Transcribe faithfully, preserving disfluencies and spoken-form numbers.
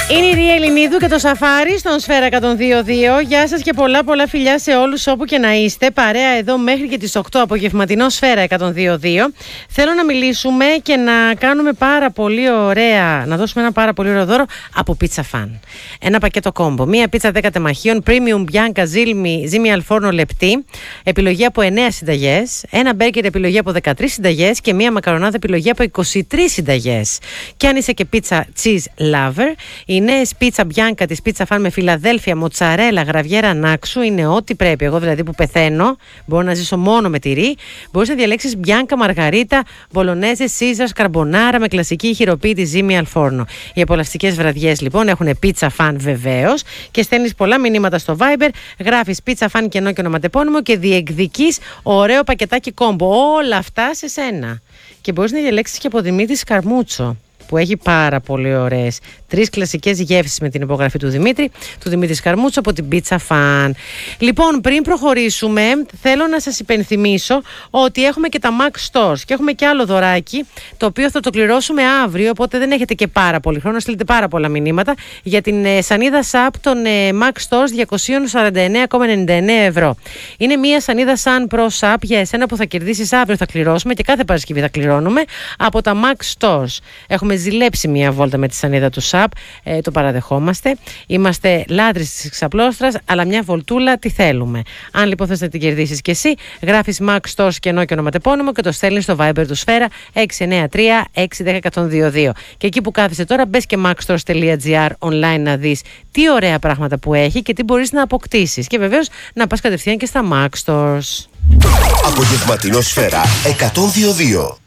Είναι η Ρία Ελληνίδου και το Σαφάρι στον Σφαίρα εκατόν δύο δύο. Γεια σας και πολλά πολλά φιλιά σε όλους όπου και να είστε. Παρέα εδώ μέχρι και τις οκτώ απογευματινό Σφαίρα εκατόν δύο δύο. Θέλω να μιλήσουμε και να κάνουμε πάρα πολύ ωραία, να δώσουμε ένα πάρα πολύ ωραίο δώρο από Pizza Fan. Ένα πακέτο κόμπο. Μία πίτσα δέκα τεμαχίων, Premium Bianca Zimi Al Forno λεπτή, επιλογή από εννέα συνταγές. Ένα μπέργκερ επιλογή από δεκατρείς συνταγές και μία μακαρονάδα επιλογή από είκοσι τρεις συνταγές. Και αν είσαι και pizza cheese lover, οι νέες πίτσα Bianca της Pizza Fan με Φιλαδέλφια, μοτσαρέλα, γραβιέρα ανάξου είναι ό,τι πρέπει. Εγώ δηλαδή που πεθαίνω, μπορώ να ζήσω μόνο με τυρί. Μπορείς να διαλέξεις Bianca Μαργαρίτα, Μπολονέζε, Caesars, καρμπονάρα με κλασική χειροποίητη Zimi Al Forno. Οι απολαυστικές βραδιές λοιπόν έχουν Pizza Fan βεβαίως και στέλνεις πολλά μηνύματα στο Viber, γράφεις Pizza Fan κενό και ονοματεπώνυμο και διεκδικείς ωραίο πακετάκι κόμπο. Όλα αυτά σε σένα. Και μπορείς να διαλέξεις και από Δημήτρη Σκαρμούτσο, που έχει πάρα πολύ ωραίες τρεις κλασικές γεύσεις με την υπογραφή του Δημήτρη, του Δημήτρη Σκαρμούτσο από την Pizza Fan. Λοιπόν, πριν προχωρήσουμε, θέλω να σας υπενθυμίσω ότι έχουμε και τα Mac Stores και έχουμε και άλλο δωράκι, το οποίο θα το κληρώσουμε αύριο, οπότε δεν έχετε και πάρα πολύ χρόνο, στείλετε πάρα πολλά μηνύματα για την ε, σανίδα Shop των ε, Mac Stores διακόσια σαράντα εννέα κόμμα ενενήντα εννέα ευρώ. Είναι μια σανίδα Sun Pro Shop για εσένα που θα κερδίσεις αύριο, θα κληρώσουμε και κάθε Παρασκευή θα κληρώνουμε από τα Mac Stores. Έχουμε ζηλέψει μια βόλτα με τη σανίδα του Shop, ε, το παραδεχόμαστε. Είμαστε λάτρεις της εξαπλώστρας, αλλά μια βολτούλα τι θέλουμε. Αν λοιπόν θες να την κερδίσεις κι εσύ, γράφεις Mac Stores κενό και ονοματεπώνυμο και το στέλνεις στο Viber του Σφαίρα έξι εννέα τρία έξι ένα μηδέν ένα μηδέν δύο δύο. Και εκεί που κάθεσαι τώρα, μπες και macstores τελεία gr online να δεις τι ωραία πράγματα που έχει και τι μπορείς να αποκτήσεις. Και βεβαίως να πας κατευθείαν και στα Mac Stores. Απογευματινό Σφαίρα εκατόν δύο δύο.